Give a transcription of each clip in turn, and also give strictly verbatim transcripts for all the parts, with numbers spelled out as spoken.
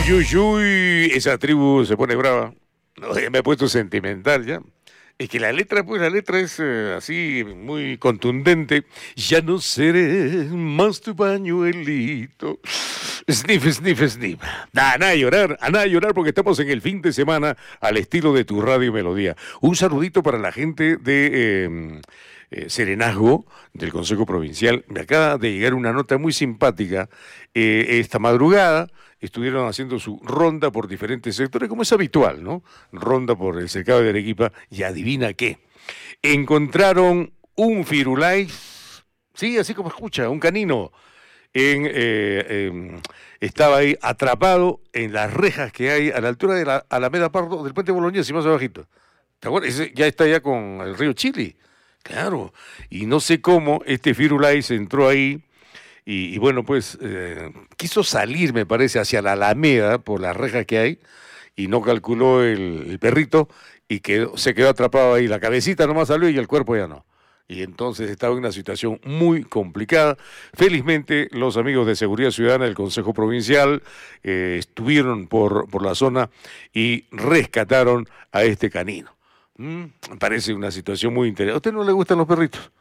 Uy, uy, uy, esa tribu se pone brava. No, ya me he puesto sentimental ya. Es que la letra, pues la letra es eh, así, muy contundente. Ya no seré más tu pañuelito. Sniff, sniff, sniff. Nah, a nada de llorar, a nada de llorar porque estamos en el fin de semana al estilo de tu radio Melodía. Un saludito para la gente de eh, eh, Serenazgo, del Consejo Provincial. Me acaba de llegar una nota muy simpática eh, esta madrugada. Estuvieron haciendo su ronda por diferentes sectores, como es habitual, ¿no? Ronda por el cercado de Arequipa, y adivina qué. Encontraron un firulais, sí, así como escucha, un canino, en, eh, eh, estaba ahí atrapado en las rejas que hay a la altura de la Alameda Pardo del Puente Boloñés y más abajito. ¿Te acuerdas? Ese ya está ya con el río Chili, claro. Y no sé cómo este firulais entró ahí. Y, y bueno, pues eh, quiso salir, me parece, hacia la Alameda por las rejas que hay y no calculó el, el perrito y quedó, se quedó atrapado ahí. La cabecita nomás salió y el cuerpo ya no. Y entonces estaba en una situación muy complicada. Felizmente los amigos de Seguridad Ciudadana del Consejo Provincial eh, estuvieron por, por la zona y rescataron a este canino. ¿Mm? Me parece una situación muy interesante. ¿A usted no le gustan los perritos?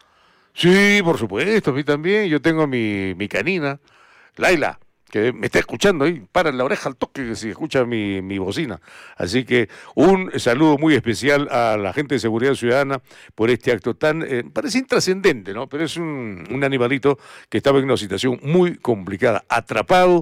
Sí, por supuesto, a mí también. Yo tengo mi, mi canina, Laila, que me está escuchando ahí, para en la oreja al toque si escucha mi, mi bocina. Así que un saludo muy especial a la gente de Seguridad Ciudadana por este acto tan, eh, parece intrascendente, ¿no? Pero es un, un animalito que estaba en una situación muy complicada, atrapado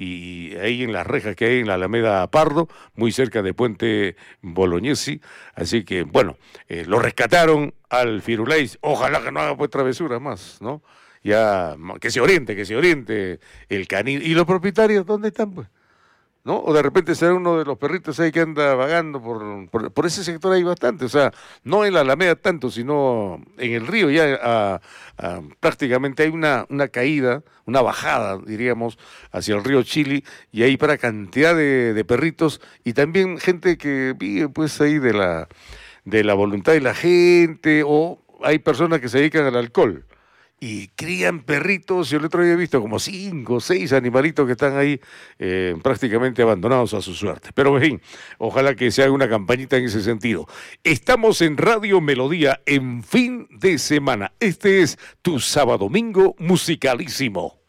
y ahí en las rejas que hay en la Alameda Pardo, muy cerca de Puente Bolognesi. Así que, bueno, eh, lo rescataron al firulais. Ojalá que no haga pues travesuras más, ¿no? Ya, que se oriente, que se oriente el canino. ¿Y los propietarios dónde están, pues? ¿No? O de repente será uno de los perritos ahí que anda vagando por, por, por ese sector hay bastante, o sea, no en la Alameda tanto, sino en el río ya a, a, prácticamente hay una, una caída, una bajada, diríamos, hacia el río Chili, y hay para cantidad de, de perritos, y también gente que vive pues ahí de la, de la voluntad de la gente, o hay personas que se dedican al alcohol. Y crían perritos, yo el otro día he visto como cinco o seis animalitos que están ahí eh, prácticamente abandonados a su suerte. Pero en fin, ojalá que se haga una campañita en ese sentido. Estamos en Radio Melodía en fin de semana. Este es tu sábado domingo musicalísimo.